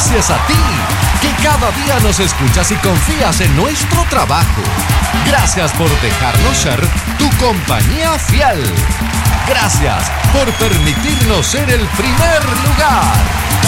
gracias a ti, que cada día nos escuchas y confías en nuestro trabajo. Gracias por dejarnos ser tu compañía fiel. Gracias por permitirnos ser el primer lugar.